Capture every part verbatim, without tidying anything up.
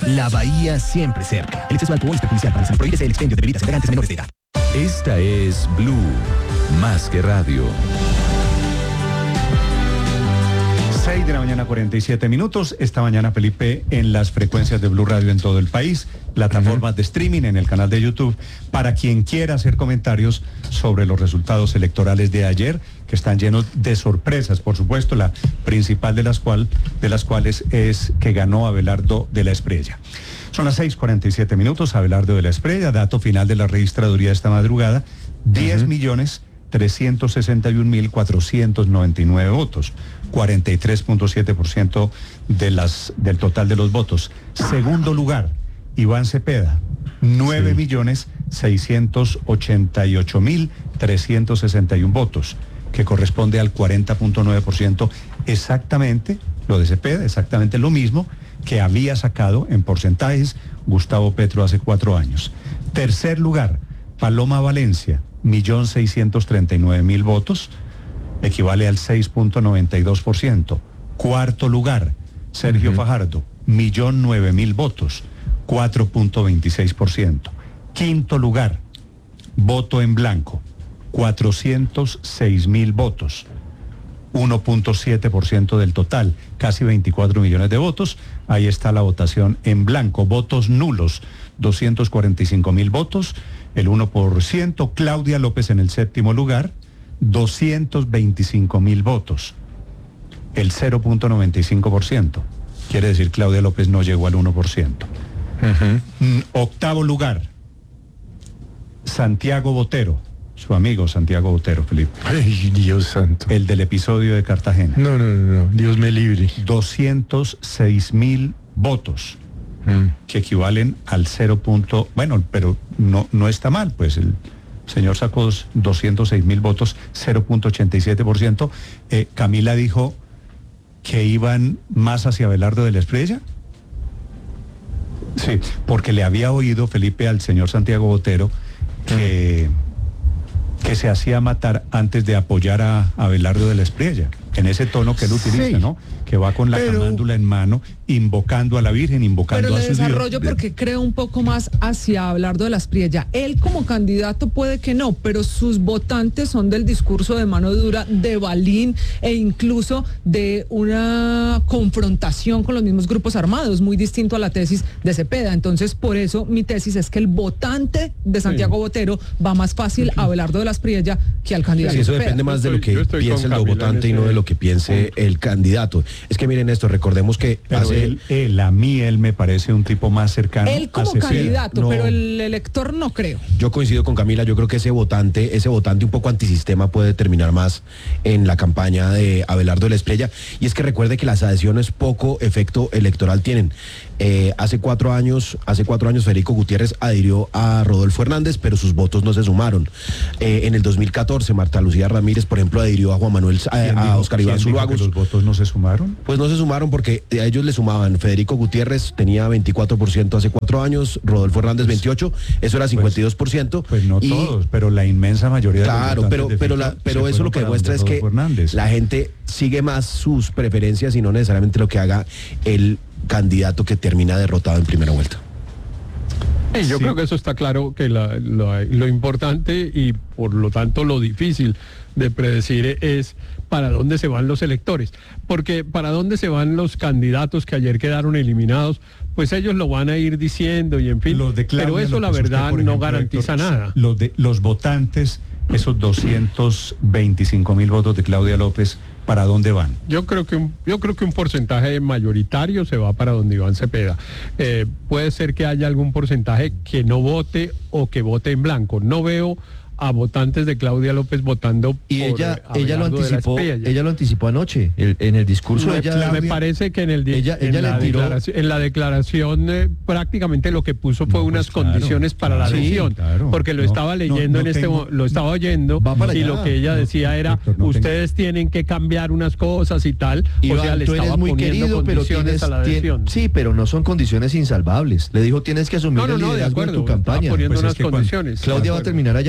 La Bahía siempre cerca. El exceso de alcohol es perjudicial para la salud. Prohíbese el expendio de bebidas embriagantes a menores de edad. Esta es Blue, más que radio. seis de la mañana, cuarenta y siete minutos. Esta mañana, Felipe, en las frecuencias de Blue Radio en todo el país, plataformas uh-huh. de streaming, en el canal de YouTube, para quien quiera hacer comentarios sobre los resultados electorales de ayer, que están llenos de sorpresas, por supuesto, la principal de las, cual, de las cuales es que ganó Abelardo de la Espriella. Son las seis cuarenta y siete minutos, Abelardo de la Espriella, dato final de la registraduría esta madrugada, diez millones trescientos sesenta y un mil cuatrocientos noventa y nueve votos, cuarenta y tres punto siete por ciento de las, del total de los votos. Segundo lugar, Iván Cepeda, nueve millones seiscientos ochenta y ocho mil trescientos sesenta y un votos, que corresponde al cuarenta punto nueve por ciento, exactamente lo de Cepeda, exactamente lo mismo que había sacado en porcentajes Gustavo Petro hace cuatro años. Tercer lugar, Paloma Valencia, millón seiscientos treinta y nueve mil votos, equivale al seis punto noventa y dos por ciento. Cuarto lugar, Sergio uh-huh. Fajardo, millón nueve mil votos, cuatro punto veintiséis por ciento. Quinto lugar, voto en blanco, cuatrocientos seis mil votos, uno punto siete por ciento del total, casi veinticuatro millones de votos. Ahí está la votación en blanco. Votos nulos, doscientos cuarenta y cinco mil votos, el uno por ciento. Claudia López en el séptimo lugar, doscientos veinticinco mil votos, el cero punto noventa y cinco por ciento. Quiere decir, Claudia López no llegó al uno por ciento. Uh-huh. Mm, octavo lugar, Santiago Botero, su amigo Santiago Botero, Felipe. Ay, Dios santo. El del episodio de Cartagena. No, no, no, no. Dios me libre. doscientos seis mil votos, mm. que equivalen al cero. Bueno, pero no, no está mal, pues el señor sacó doscientos seis mil votos, cero punto ochenta y siete por ciento. Eh, Camila dijo que iban más hacia Abelardo de la Espriella. Sí, porque le había oído, Felipe, al señor Santiago Botero que, mm. que se hacía matar antes de apoyar a Abelardo de la Espriella, en ese tono que él utiliza, sí. ¿no? Que va con la pero, camándula en mano, invocando a la Virgen, invocando pero a su Dios. Pero le desarrollo porque creo un poco más hacia Abelardo de la Espriella. Él como candidato puede que no, pero sus votantes son del discurso de mano dura, de balín e incluso de una confrontación con los mismos grupos armados, muy distinto a la tesis de Cepeda. Entonces, por eso mi tesis es que el votante de Santiago sí. Botero va más fácil a Abelardo de la Espriella que al candidato. Sí, eso Cepeda. depende más de lo que piense el votante y no de lo que piense punto. el candidato. Es que miren esto, recordemos que pero hace... él, él, a mí él me parece un tipo más cercano. Él como a candidato, no, pero el elector no creo. Yo coincido con Camila, yo creo que ese votante, ese votante un poco antisistema puede terminar más en la campaña de Abelardo de la Espriella. Y es que recuerde que las adhesiones poco efecto electoral tienen. Eh, hace cuatro años, hace cuatro años Federico Gutiérrez adhirió a Rodolfo Hernández, pero sus votos no se sumaron. Eh, en el dos mil catorce, Marta Lucía Ramírez, por ejemplo, adhirió a Juan Manuel, a, a Oscar Iván Zuluagos. ¿Los votos no se sumaron? Pues no se sumaron porque a ellos le sumaban. Federico Gutiérrez tenía veinticuatro por ciento hace cuatro años, Rodolfo Hernández veintiocho, eso era cincuenta y dos por ciento. Pues, pues no y, todos, pero la inmensa mayoría claro, de los pero, pero, la, pero eso lo que demuestra es que Hernández. La gente sigue más sus preferencias y no necesariamente lo que haga el candidato que termina derrotado en primera vuelta. Sí, yo sí. creo que eso está claro, que la, lo, lo importante y por lo tanto lo difícil de predecir es para dónde se van los electores, porque para dónde se van los candidatos que ayer quedaron eliminados, pues ellos lo van a ir diciendo y en fin, los de Claudia, pero eso la usted, verdad ejemplo, no garantiza Héctor, nada. Los, de, los votantes, esos doscientos veinticinco mil votos de Claudia López, ¿para dónde van? Yo creo que un, yo creo que un porcentaje mayoritario se va para donde Iván Cepeda. Eh, puede ser que haya algún porcentaje que no vote o que vote en blanco. No veo a votantes de Claudia López votando y por ella ella lo anticipó Espriella. Ella lo anticipó anoche el, en el discurso me, ella, me parece que en el ella, en, ella la le tiró, declaración, en la declaración eh, prácticamente lo que puso fue no, unas pues condiciones claro, para claro, la adhesión, sí, claro. porque lo no, estaba leyendo no, no en tengo, este lo estaba oyendo y allá, lo que ella decía era Héctor, ustedes tengo. tienen que cambiar unas cosas y tal, Iván, o sea, le estaba muy poniendo querido, condiciones pero tienes, a la adhesión. Sí, pero no son condiciones insalvables. Le dijo, tienes que asumir no, no, el liderazgo no, de, de tu campaña. poniendo Pues unas es que condiciones. Claudia va a terminar allá. Cuando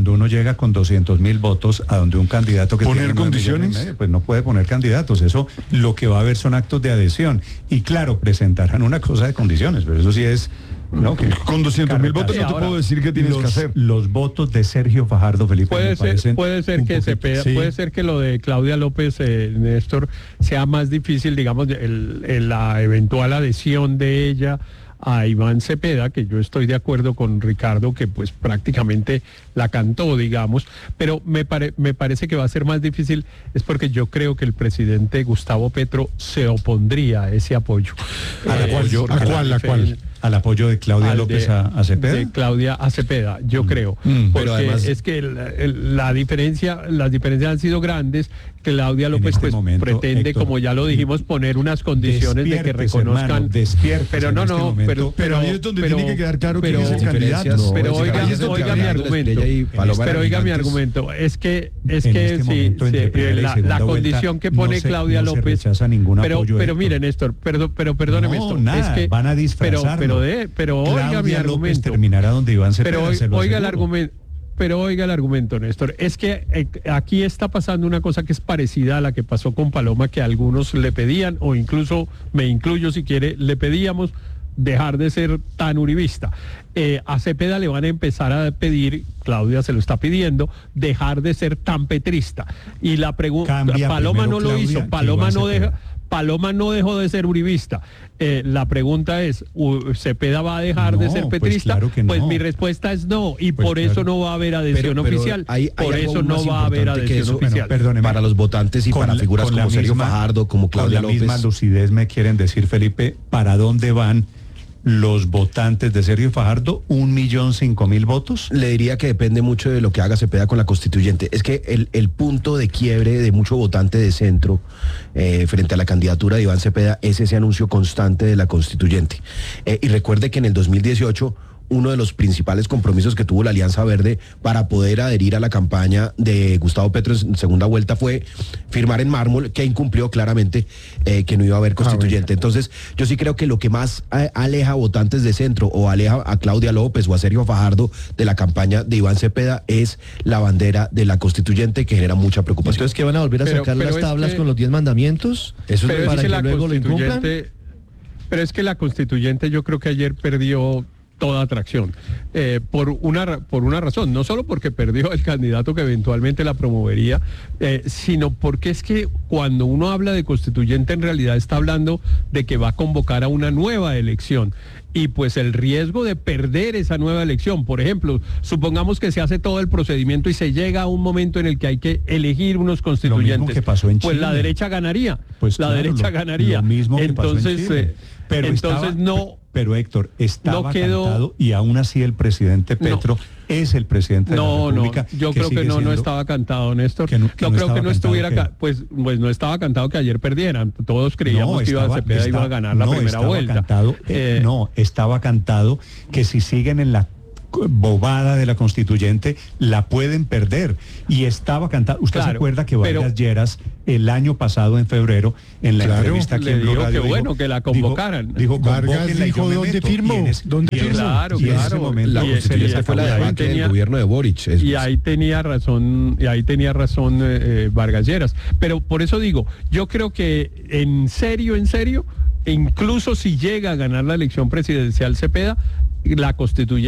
cuando uno llega con doscientos mil votos a donde un candidato que ¿Poner tiene nueve condiciones? millones y medio, pues no puede poner candidatos. Eso lo que va a haber son actos de adhesión. Y claro, presentarán una cosa de condiciones, pero eso sí es... No, que Con doscientos mil votos no te Ahora, puedo decir qué tienes los, que hacer. los votos de Sergio Fajardo, Felipe, Puede me ser, parecen puede ser un que poquito- Cepeda, sí. puede ser que lo de Claudia López, eh, Néstor, sea más difícil, digamos, el, el- la eventual adhesión de ella a Iván Cepeda, que yo estoy de acuerdo con Ricardo, que pues prácticamente la cantó, digamos, pero me, pare- me parece que va a ser más difícil, es porque yo creo que el presidente Gustavo Petro se opondría a ese apoyo. ¿Al Eh, apoyo? porque ¿A la cuál? ¿A cuál? diferen- Al apoyo de Claudia al López de- a, a Cepeda. de Claudia a Cepeda, yo creo. Mm, porque pero además- es que el- el- la diferencia, las diferencias han sido grandes. Claudia López este pues momento, pretende, Héctor, como ya lo dijimos, poner unas condiciones de que despiértese, reconozcan. hermano, despiértese pero en no, este no, momento. pero, Pero ahí es donde pero- tiene que quedar claro quién pero- es el diferencias, candidato. no, pero es oiga, ahí es donde oiga mi Alejandro argumento. Estrella y Paloma Pero oiga mi Hernández. argumento, es que es En que este sí, momento, entre sí, primera y la, segunda la vuelta, condición que no pone se- Claudia no se López. rechaza ningún pero apoyo, pero Héctor. mire, Néstor, perdón, pero perdóneme No, esto, nada, es que van a pero disfrazarlo. pero de, pero oiga Claudia mi López argumento. terminará donde Iván Cepeda, Pero oi- se lo oiga el aseguro. argumento. Pero oiga el argumento, Néstor, es que eh, aquí está pasando una cosa que es parecida a la que pasó con Paloma, que algunos le pedían, o incluso me incluyo si quiere, le pedíamos dejar de ser tan uribista. Eh, a Cepeda le van a empezar a pedir, Claudia se lo está pidiendo, dejar de ser tan petrista. Y la pregunta, Cambia Paloma primero no lo Claudia hizo, que Paloma Iván no Cepeda. deja... Paloma no dejó de ser uribista. Eh, la pregunta es, u- ¿Cepeda va a dejar de No, ser pues petrista? claro que Pues no. mi respuesta es no, y Pues por claro. eso no va a haber adhesión Pero- pero oficial. hay- hay por algo eso aún no más va a haber importante que adhesión eso. oficial. Bueno, perdóneme. Para los votantes y Con para la- figuras con la como Sergio misma- Fajardo, como Claudia Con la misma López. lucidez me quieren decir, Felipe, ¿para dónde van los votantes de Sergio Fajardo? ¿Un millón cinco mil votos? Le diría que depende mucho de lo que haga Cepeda con la constituyente. Es que el, el punto de quiebre de mucho votante de centro eh, frente a la candidatura de Iván Cepeda es ese anuncio constante de la constituyente. Eh, y recuerde que en el dos mil dieciocho uno de los principales compromisos que tuvo la Alianza Verde para poder adherir a la campaña de Gustavo Petro en segunda vuelta fue firmar en mármol, que incumplió claramente eh, que no iba a haber constituyente. Entonces, yo sí creo que lo que más eh, aleja a votantes de centro o aleja a Claudia López o a Sergio Fajardo de la campaña de Iván Cepeda es la bandera de la constituyente, que genera mucha preocupación. Entonces, ¿qué van a volver a Pero- sacar pero las es tablas que- con los diez mandamientos? Eso Pero es es para que que la luego lo incumplan. constituyente, pero es que la constituyente yo creo que ayer perdió toda atracción, eh, por una ra- por una razón, no solo porque perdió el candidato que eventualmente la promovería, eh, sino porque es que cuando uno habla de constituyente en realidad está hablando de que va a convocar a una nueva elección. Y pues el riesgo de perder esa nueva elección, por ejemplo, supongamos que se hace todo el procedimiento y se llega a un momento en el que hay que elegir unos constituyentes, que pasó en pues la Chile. derecha ganaría, Pues la claro, derecha lo- ganaría. Lo mismo que entonces, pasó en Chile. eh, Pero entonces estaba- no. Pero Héctor, estaba no quedó- cantado y aún así el presidente No. Petro es el presidente de No, la no, República. yo creo que sigue no, no siendo- estaba cantado, Néstor. que no- no, que no creo estaba que no cantado estuviera, que- ca- pues, pues no estaba cantado que ayer perdieran. Todos creíamos No, que iba estaba- Cepeda iba estaba- a ganar la no, primera estaba vuelta. Cantado, eh, Eh, no, estaba cantado que si siguen en la bobada de la constituyente la pueden perder, y estaba cantado. Usted Claro, se acuerda que pero- Vargas Lleras el año pasado en febrero en la Claro, entrevista aquí le en Blue dijo Radio que bueno, que la convocaran. dijo, dijo, Vargas convóquenla y dijo, yo me ¿dónde meto. firmó? Y en ese- ¿Dónde y en- firmó? Claro, y en ese claro. momento La Y- constituyente y- fue la y ahí debacle del tenía- gobierno de Boric. es- Y ahí tenía razón, y ahí tenía razón eh, eh, Vargas Lleras. Pero por eso digo, yo creo que en serio, en serio, incluso si llega a ganar la elección presidencial Cepeda, la constituyente